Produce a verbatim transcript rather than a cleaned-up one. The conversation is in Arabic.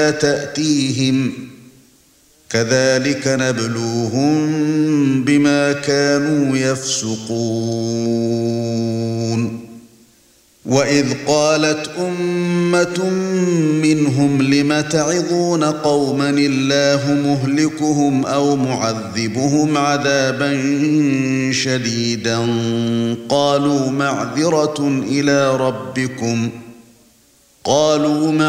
تأتيهم كذلك نبلوهم بما كانوا يفسقون وإذ قالت أمة منهم لم تعظون قوما الله مهلكهم أو معذبهم عذابا شديدا قالوا معذرة إلى ربكم قالوا